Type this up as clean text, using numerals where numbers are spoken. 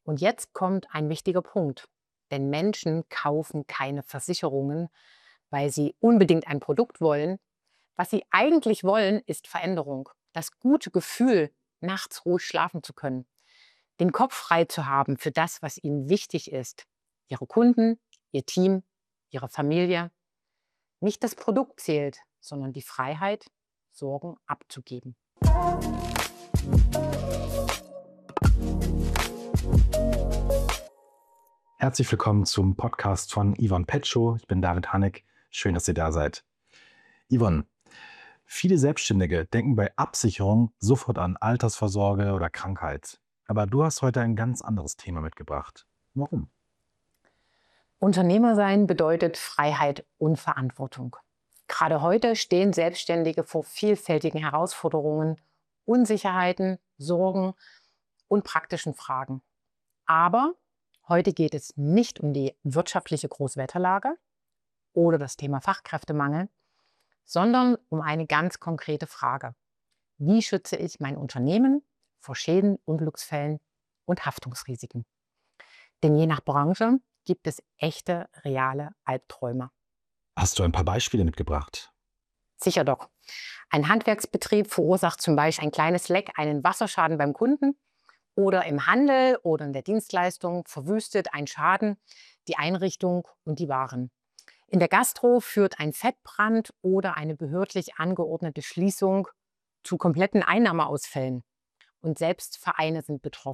Und jetzt kommt ein wichtiger Punkt. Denn Menschen kaufen keine Versicherungen, weil sie unbedingt ein Produkt wollen. Was sie eigentlich wollen, ist Veränderung. Das gute Gefühl, nachts ruhig schlafen zu können. Den Kopf frei zu haben für das, was ihnen wichtig ist. Ihre Kunden, ihr Team, ihre Familie. Nicht das Produkt zählt, sondern die Freiheit, Sorgen abzugeben. Herzlich willkommen zum Podcast von Yvonne Petschow. Ich bin David Hanneck. Schön, dass ihr da seid. Yvonne, viele Selbstständige denken bei Absicherung sofort an Altersvorsorge oder Krankheit. Aber du hast heute ein ganz anderes Thema mitgebracht. Warum? Unternehmer sein bedeutet Freiheit und Verantwortung. Gerade heute stehen Selbstständige vor vielfältigen Herausforderungen, Unsicherheiten, Sorgen und praktischen Fragen. Aber heute geht es nicht um die wirtschaftliche Großwetterlage oder das Thema Fachkräftemangel, sondern um eine ganz konkrete Frage. Wie schütze ich mein Unternehmen vor Schäden, Unglücksfällen und Haftungsrisiken? Denn je nach Branche gibt es echte, reale Albträume. Hast du ein paar Beispiele mitgebracht? Sicher doch. Ein Handwerksbetrieb verursacht zum Beispiel ein kleines Leck einen Wasserschaden beim Kunden oder im Handel oder in der Dienstleistung verwüstet ein Schaden die Einrichtung und die Waren. In der Gastro führt ein Fettbrand oder eine behördlich angeordnete Schließung zu kompletten Einnahmeausfällen. Und selbst Vereine sind betroffen.